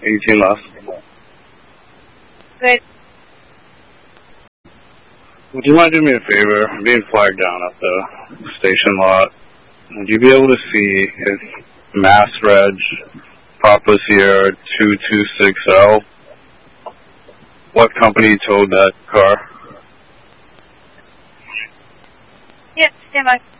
18 left. Good. Would you mind doing me a favor? I'm being flagged down at the station lot. Would you be able to see if Mass Reg Papa Sierra 226L, what company towed that car? Yep, stand by.